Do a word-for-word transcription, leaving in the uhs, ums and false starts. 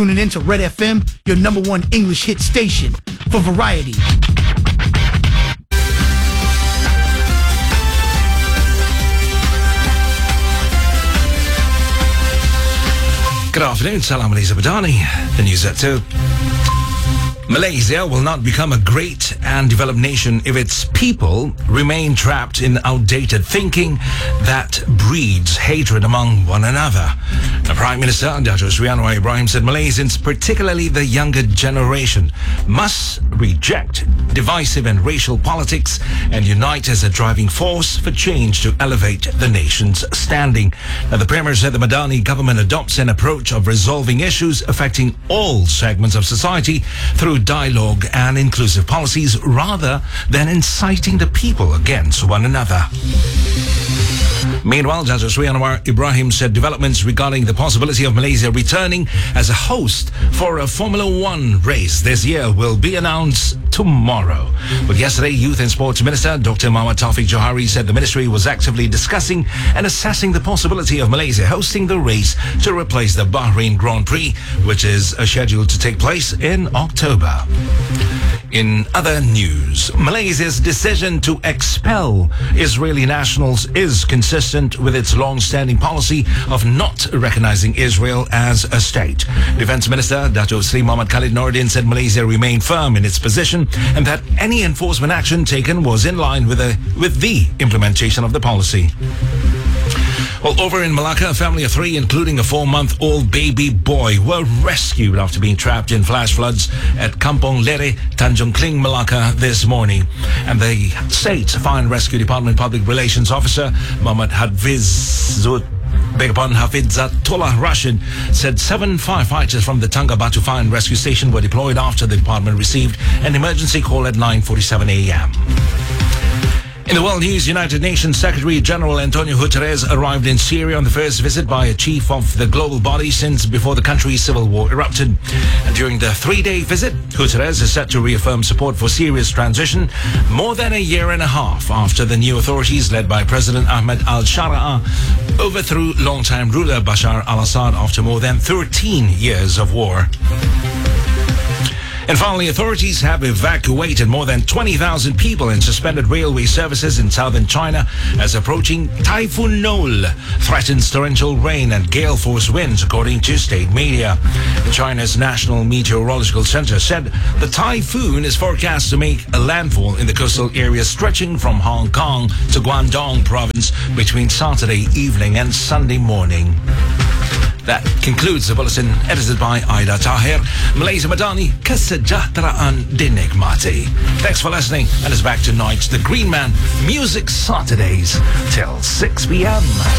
Tuning in to Red F M, your number one English hit station for variety. Good afternoon, Salam Malaysia Badani. The news at two. Malaysia will not become a great and developed nation if its people remain trapped in outdated thinking that breeds hatred among one another. The Prime Minister, Dato' Sri Anwar Ibrahim, said Malaysians, particularly the younger generation, must reject divisive and racial politics and unite as a driving force for change to elevate the nation's standing. Now, the Premier said the Madani government adopts an approach of resolving issues affecting all segments of society through dialogue and inclusive policies rather than inciting the people against one another. Meanwhile, Dato' Sri Anwar Ibrahim said developments regarding the possibility of Malaysia returning as a host for a Formula One race this year will be announced tomorrow. But yesterday, Youth and Sports Minister Doctor Muhammad Taufik Johari said the ministry was actively discussing and assessing the possibility of Malaysia hosting the race to replace the Bahrain Grand Prix, which is scheduled to take place in October. In other news, Malaysia's decision to expel Israeli nationals is consistent with its long-standing policy of not recognizing Israel as a state. Defense Minister Dato' Sri Muhammad Khalid Noordin said Malaysia remained firm in its position and that any enforcement action taken was in line with the, with the implementation of the policy. Well, over in Malacca, a family of three, including a four-month-old baby boy, were rescued after being trapped in flash floods at Kampong Lere, Tanjung Kling, Malacca this morning. And the State Fire and Rescue Department Public Relations Officer, Muhammad Hadvizut, Beg your pardon, Hafizatullah Rashid, said seven firefighters from the Tangga Batu Fire and Rescue Station were deployed after the department received an emergency call at nine forty-seven a m In the world news, United Nations Secretary General Antonio Guterres arrived in Syria on the first visit by a chief of the global body since before the country's civil war erupted. And during the three-day visit, Guterres is set to reaffirm support for Syria's transition more than a year and a half after the new authorities led by President Ahmed al-Shara overthrew longtime ruler Bashar al-Assad after more than thirteen years of war. And finally, authorities have evacuated more than twenty thousand people and suspended railway services in southern China as approaching Typhoon Nole threatens torrential rain and gale force winds, according to state media. China's National Meteorological Center said the typhoon is forecast to make a landfall in the coastal area stretching from Hong Kong to Guangdong province between Saturday evening and Sunday morning. That concludes the bulletin, edited by Aida Tahir. Malaysia Madani, kesejahteraan dinikmati. Thanks for listening, and it's back tonight, The Green Man, Music Saturdays till six p m